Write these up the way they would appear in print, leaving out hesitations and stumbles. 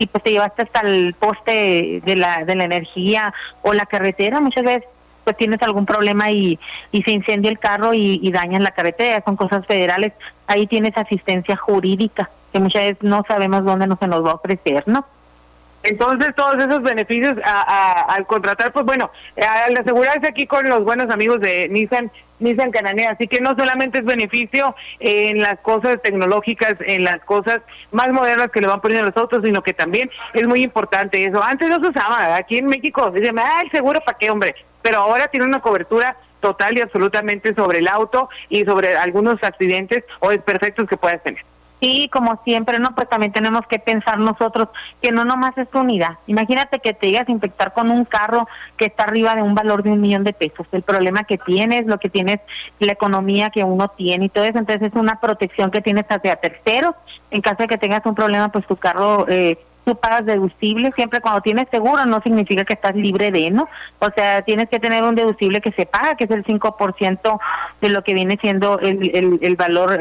y pues te llevaste hasta el poste de la energía o la carretera. Muchas veces pues tienes algún problema y se incendia el carro y dañan la carretera, son cosas federales. Ahí tienes asistencia jurídica, que muchas veces no sabemos dónde se nos va a ofrecer, ¿no? Entonces, todos esos beneficios al contratar, pues bueno, al asegurarse aquí con los buenos amigos de Nissan Cananea, así que no solamente es beneficio en las cosas tecnológicas, en las cosas más modernas que le van poniendo los autos, sino que también es muy importante eso. Antes no se usaba, aquí en México, dicen, el seguro para qué, hombre, pero ahora tiene una cobertura total y absolutamente sobre el auto y sobre algunos accidentes o desperfectos que puedas tener. Sí, como siempre, ¿no? Pues también tenemos que pensar nosotros que no nomás es tu unidad. Imagínate que te llegas a infectar con un carro que está arriba de un valor de $1,000,000. El problema que tienes, lo que tienes, la economía que uno tiene y todo eso. Entonces es una protección que tienes hacia terceros. En caso de que tengas un problema, pues tu carro... tú pagas deducible. Siempre cuando tienes seguro no significa que estás libre de, ¿no? O sea, tienes que tener un deducible que se paga, que es el 5% de lo que viene siendo el valor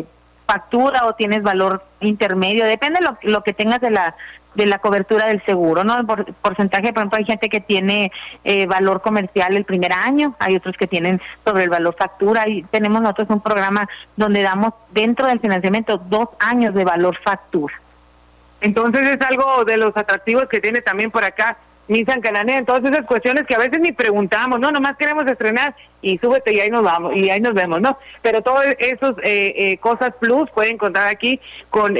factura, o tienes valor intermedio, depende lo que tengas de la cobertura del seguro, ¿no? El porcentaje, por ejemplo, hay gente que tiene valor comercial el primer año, hay otros que tienen sobre el valor factura, y tenemos nosotros un programa donde damos dentro del financiamiento 2 años de valor factura. Entonces es algo de los atractivos que tiene también por acá Nissan Cananea. Entonces esas cuestiones que a veces ni preguntamos, no, nomás queremos estrenar y súbete y ahí nos vamos, y ahí nos vemos, ¿no? Pero todas esas cosas plus pueden contar aquí con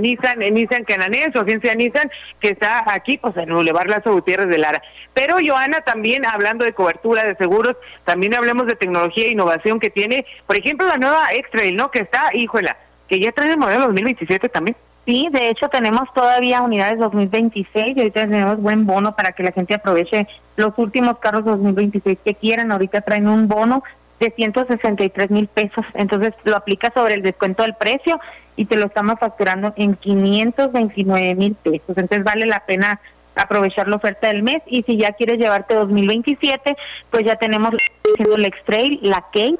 Nissan Cananea, su agencia Nissan, que está aquí pues en Boulevard Lázaro Gutiérrez de Lara. Pero Johanna, también hablando de cobertura de seguros, también hablemos de tecnología e innovación que tiene, por ejemplo, la nueva X-Trail, ¿no? Que está, híjola, que ya trae el modelo 2027 también. Sí, de hecho tenemos todavía unidades 2026 y ahorita tenemos buen bono para que la gente aproveche los últimos carros 2026 que quieran. Ahorita traen un bono de $163,000, entonces lo aplicas sobre el descuento del precio y te lo estamos facturando en $529,000. Entonces vale la pena aprovechar la oferta del mes, y si ya quieres llevarte 2027, pues ya tenemos el X-Trail, la Cake,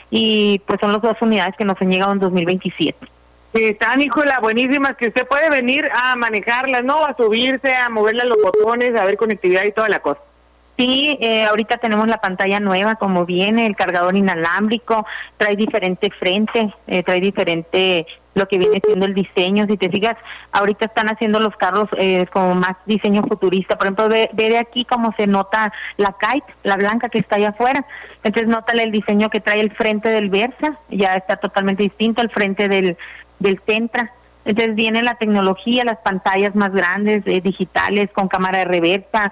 y pues son las 2 unidades que nos han llegado en 2027. Están, híjola, buenísimas, que usted puede venir a manejarlas, ¿no? A subirse, a moverle los botones, a ver conectividad y toda la cosa. Sí, ahorita tenemos la pantalla nueva, como viene, el cargador inalámbrico, trae diferente frente, trae diferente lo que viene siendo el diseño. Si te fijas, ahorita están haciendo los carros como más diseño futurista. Por ejemplo, ve de aquí cómo se nota la Kite, la blanca que está allá afuera. Entonces, nótale el diseño que trae el frente del Versa, ya está totalmente distinto al frente del Sentra. Entonces viene la tecnología, las pantallas más grandes, digitales, con cámara de reversa,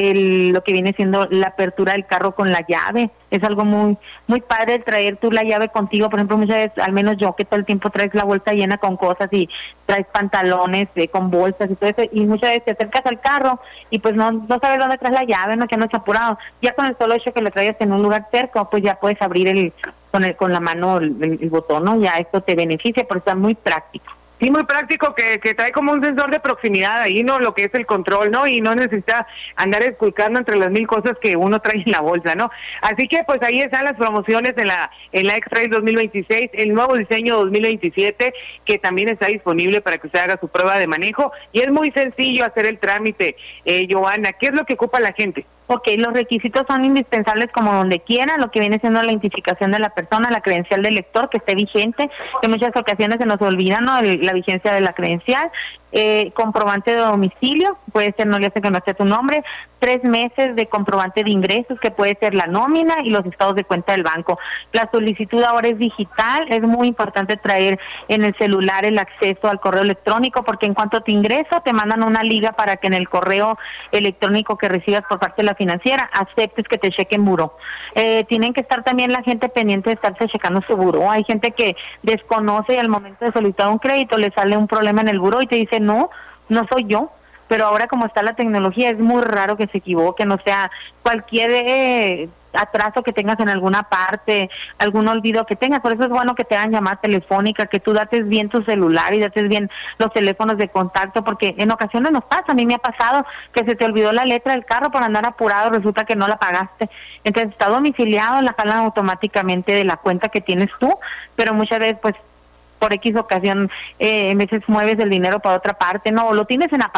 lo que viene siendo la apertura del carro con la llave. Es algo muy muy padre traer tú la llave contigo. Por ejemplo, muchas veces, al menos yo, que todo el tiempo traes la bolsa llena con cosas y traes pantalones con bolsas y todo eso, y muchas veces te acercas al carro y pues no sabes dónde traes la llave, no, que no estás apurado. Ya con el solo hecho que lo traigas en un lugar cerca, pues ya puedes abrir con la mano el botón, ¿no? Ya esto te beneficia, porque está muy práctico. Sí, muy práctico, que trae como un sensor de proximidad ahí, ¿no? Lo que es el control, ¿no? Y no necesita andar esculcando entre las 1000 cosas que uno trae en la bolsa, ¿no? Así que pues ahí están las promociones en la X-Trail 2026, el nuevo diseño 2027, que también está disponible para que usted haga su prueba de manejo, y es muy sencillo hacer el trámite. Johanna, ¿qué es lo que ocupa la gente? Ok, los requisitos son indispensables como donde quiera, lo que viene siendo la identificación de la persona, la credencial del lector que esté vigente, que en muchas ocasiones se nos olvida, ¿no? La vigencia de la credencial, comprobante de domicilio, puede ser, no le hace que no esté tu nombre, 3 meses de comprobante de ingresos, que puede ser la nómina y los estados de cuenta del banco. La solicitud ahora es digital, es muy importante traer en el celular el acceso al correo electrónico, porque en cuanto te ingresa, te mandan una liga para que en el correo electrónico que recibas por parte de la financiera aceptes que te chequen buró. Tienen que estar también la gente pendiente de estarse checando su buró. Hay gente que desconoce y al momento de solicitar un crédito le sale un problema en el buró y te dice, no soy yo. Pero ahora, como está la tecnología, es muy raro que se equivoquen. O sea, cualquier atraso que tengas en alguna parte, algún olvido que tengas, por eso es bueno que te hagan llamada telefónica, que tú dates bien tu celular y dates bien los teléfonos de contacto, porque en ocasiones nos pasa, a mí me ha pasado que se te olvidó la letra del carro por andar apurado, resulta que no la pagaste. Entonces está domiciliado, la jalan automáticamente de la cuenta que tienes tú, pero muchas veces pues por X ocasión, en veces mueves el dinero para otra parte, no, o lo tienes en